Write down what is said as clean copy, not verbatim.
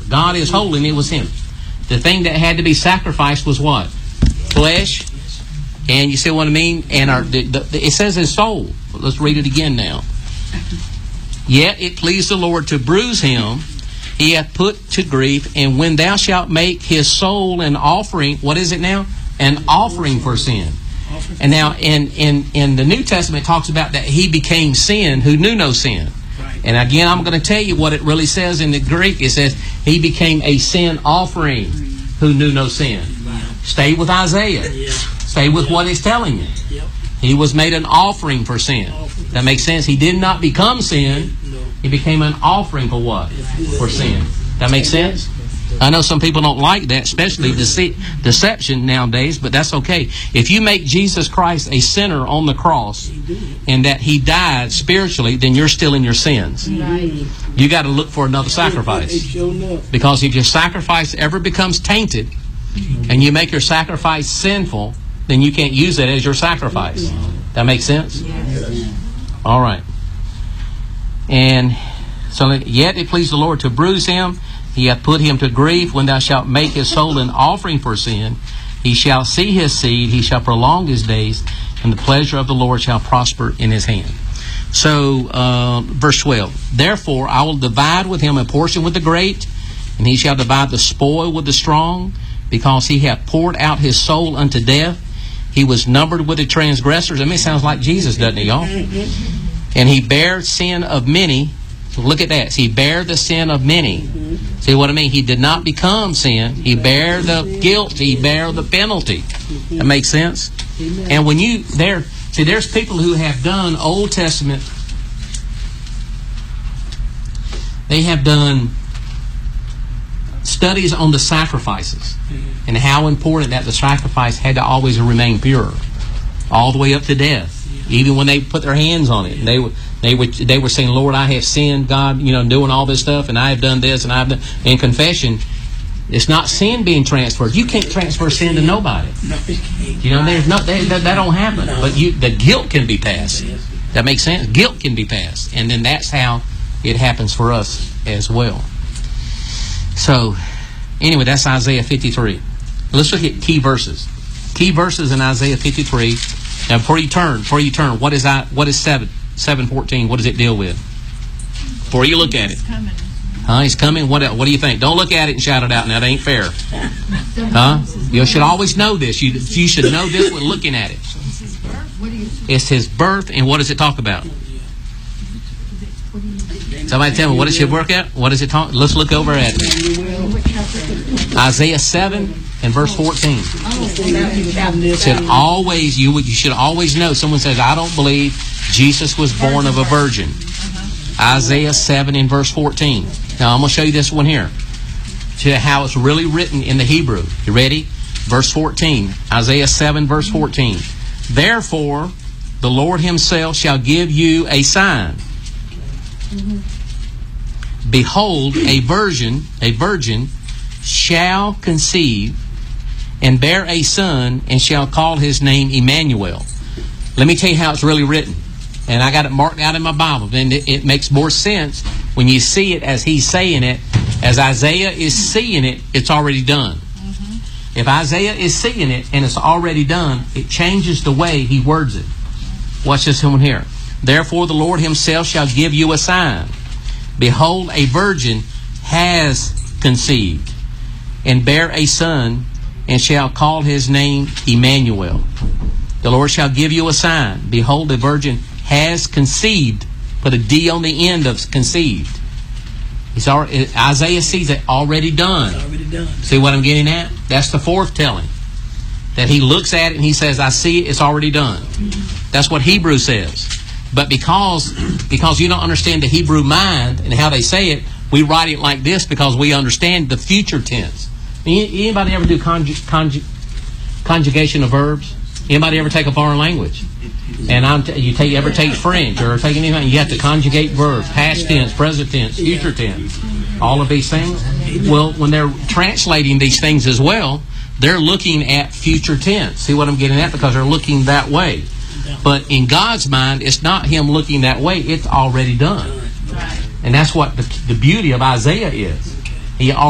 God is holy, and it was him. The thing that had to be sacrificed was what? Flesh. And you see what I mean? And it says his soul. Let's read it again now. Yet it pleased the Lord to bruise him. He hath put to grief. And when thou shalt make his soul an offering, what is it now? An offering for sin. And now in the New Testament it talks about that he became sin who knew no sin. And again, I'm going to tell you what it really says in the Greek. It says he became a sin offering who knew no sin. Stay with Isaiah. Stay with what it's telling you. He was made an offering for sin. That makes sense. He did not become sin. He became an offering for what? For sin. That makes sense? I know some people don't like that, especially deception nowadays, but that's okay. If you make Jesus Christ a sinner on the cross and that he died spiritually, then you're still in your sins. You got to look for another sacrifice. Because if your sacrifice ever becomes tainted and you make your sacrifice sinful, then you can't use it as your sacrifice. That makes sense? All right. And so, yet it pleased the Lord to bruise him. He hath put him to grief. When thou shalt make his soul an offering for sin, he shall see his seed, he shall prolong his days, and the pleasure of the Lord shall prosper in his hand. So, verse 12. Therefore I will divide with him a portion with the great, and he shall divide the spoil with the strong, because he hath poured out his soul unto death. He was numbered with the transgressors. I mean, it sounds like Jesus, doesn't it, y'all? And he bare sin of many. Look at that. He bare the sin of many. See what I mean? He did not become sin. He bare the guilt. He bare the penalty. That makes sense? And when there's people who have done Old Testament. They have done studies on the sacrifices and how important that the sacrifice had to always remain pure, all the way up to death. Even when they put their hands on it, they were saying, "Lord, I have sinned, God, doing all this stuff, and I have done this, and I've done." In confession, it's not sin being transferred. You can't transfer sin to nobody. There's that don't happen. But the guilt can be passed. That makes sense. Guilt can be passed, and then that's how it happens for us as well. So, anyway, that's Isaiah 53. Let's look at key verses. Key verses in Isaiah 53. Now, before you turn, what is 7:14? What does it deal with? Before you look at it, he's coming. What else? What do you think? Don't look at it and shout it out. Now, that ain't fair. You should always know this. You should know this when looking at it. It's his birth, and what does it talk about? Somebody tell me, what does it work at? What does it talk? Let's look over at it. Isaiah 7 and verse 14. Said always, you should always know. Someone says, I don't believe Jesus was born of a virgin. Isaiah 7 and verse 14. Now I'm going to show you this one here. To how it's really written in the Hebrew. You ready? Verse 14. Isaiah 7 verse 14. Therefore, the Lord himself shall give you a sign. Behold, a virgin shall conceive and bear a son, and shall call his name Emmanuel. Let me tell you how it's really written. And I got it marked out in my Bible. And it makes more sense when you see it as he's saying it. As Isaiah is seeing it, it's already done. If Isaiah is seeing it and it's already done, it changes the way he words it. Watch this one here. Therefore the Lord himself shall give you a sign. Behold, a virgin has conceived and bear a son, and shall call his name Emmanuel. The Lord shall give you a sign. Behold, the virgin has conceived. Put a D on the end of conceived. Isaiah sees it already done. See what I'm getting at? That's the fourth telling. That he looks at it and he says, I see it, it's already done. That's what Hebrew says. But because you don't understand the Hebrew mind and how they say it, we write it like this because we understand the future tense. Anybody ever do conjugation of verbs? Anybody ever take a foreign language? And you ever take French or take anything? You have to conjugate verbs, past tense, present tense, future tense, all of these things. Well, when they're translating these things as well, they're looking at future tense. See what I'm getting at? Because they're looking that way. But in God's mind, it's not him looking that way. It's already done. And that's what the beauty of Isaiah is. He